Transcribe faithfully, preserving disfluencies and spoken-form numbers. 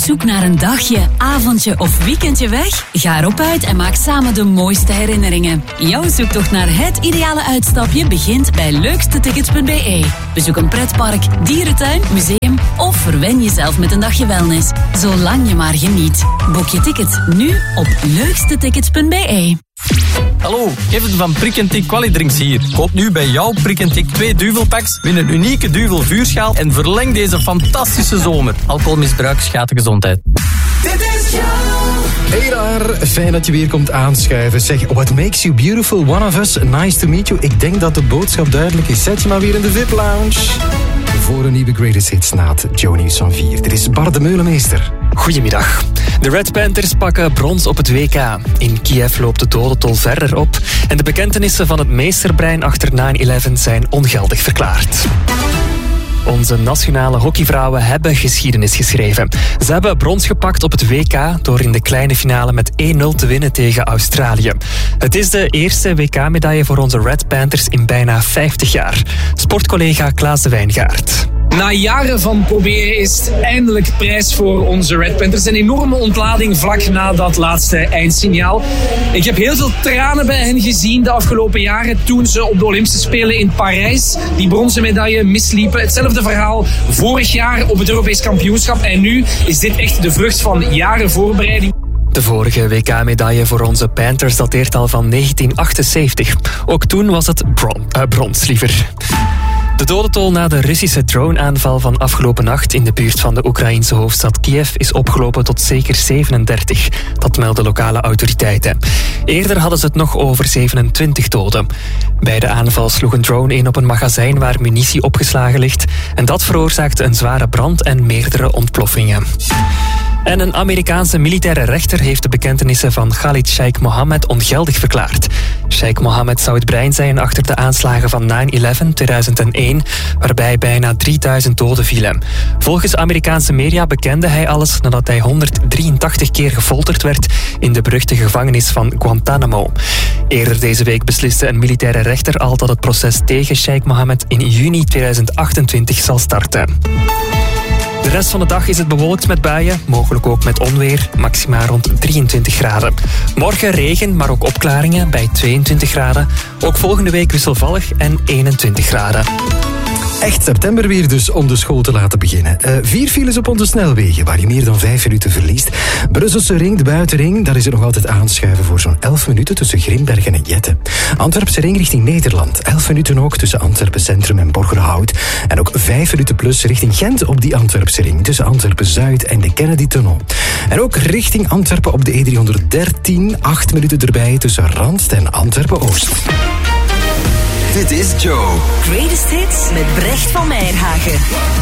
zoek naar een dagje, avondje of weekendje weg? Ga erop uit en maak samen de mooiste herinneringen. Jouw zoektocht naar het ideale uitstapje begint bij leukste tickets punt b e. Bezoek een pretpark, dierentuin, museum of verwen jezelf met een dagje wellness. Zolang je maar geniet. Boek je tickets nu op leukste tickets punt b e. Hallo, Kevin van Prik en Tik Qualidrinks hier. Koop nu bij jouw Prik en Tik twee duvelpacks, win een unieke duvel vuurschaal en verleng deze fantastische zomer. Alcoholmisbruik schaadt de gezondheid. Dit is jou. Hey daar, fijn dat je weer komt aanschuiven. Zeg, what makes you beautiful, one of us, nice to meet you. Ik denk dat de boodschap duidelijk is. Zet je maar weer in de V I P-lounge. Voor een nieuwe Greatest Hits naad, Joe Nieuws van vier. Dit is Bart de Meulemeester. Goedemiddag. De Red Panthers pakken brons op het W K. In Kiev loopt de dodentol verder op en de bekentenissen van het meesterbrein achter nine eleven zijn ongeldig verklaard. Onze nationale hockeyvrouwen hebben geschiedenis geschreven. Ze hebben brons gepakt op het W K door in de kleine finale met één nul te winnen tegen Australië. Het is de eerste W K-medaille voor onze Red Panthers in bijna vijftig jaar. Sportcollega Klaas de Wijngaard. Na jaren van proberen is het eindelijk prijs voor onze Red Panthers. Een enorme ontlading vlak na dat laatste eindsignaal. Ik heb heel veel tranen bij hen gezien de afgelopen jaren toen ze op de Olympische Spelen in Parijs die bronzen medaille misliepen. Hetzelfde verhaal vorig jaar op het Europees kampioenschap. En nu is dit echt de vrucht van jaren voorbereiding. De vorige W K-medaille voor onze Panthers dateert al van negentien achtenzeventig. Ook toen was het bron, uh, brons liever. De dodentol na de Russische drone-aanval van afgelopen nacht in de buurt van de Oekraïense hoofdstad Kiev is opgelopen tot zeker zevenendertig. Dat melden lokale autoriteiten. Eerder hadden ze het nog over zevenentwintig doden. Bij de aanval sloeg een drone in op een magazijn waar munitie opgeslagen ligt en dat veroorzaakte een zware brand en meerdere ontploffingen. En een Amerikaanse militaire rechter heeft de bekentenissen van Khalid Sheikh Mohammed ongeldig verklaard. Sheikh Mohammed zou het brein zijn achter de aanslagen van nine eleven tweeduizend één, waarbij bijna drieduizend doden vielen. Volgens Amerikaanse media bekende hij alles nadat hij honderddrieëntachtig keer gefolterd werd in de beruchte gevangenis van Guantanamo. Eerder deze week besliste een militaire rechter al dat het proces tegen Sheikh Mohammed in juni tweeduizend achtentwintig zal starten. De rest van de dag is het bewolkt met buien, mogelijk ook met onweer, maximaal rond drieëntwintig graden. Morgen regen, maar ook opklaringen bij tweeëntwintig graden. Ook volgende week wisselvallig en eenentwintig graden. Echt september weer dus om de school te laten beginnen. Uh, vier files op onze snelwegen, waar je meer dan vijf minuten verliest. Brusselse ring, de buitenring, daar is het nog altijd aanschuiven voor zo'n elf minuten tussen Grimbergen en Jetten. Antwerpse ring richting Nederland, elf minuten ook tussen Antwerpen Centrum en Borgerhout. En ook vijf minuten plus richting Gent op die Antwerpse ring, tussen Antwerpen Zuid en de Kennedy-tunnel. En ook richting Antwerpen op de E driehonderddertien, acht minuten erbij tussen Randst en Antwerpen Oost. Dit is Joe. Greatest Hits met Brecht van Meijerhagen.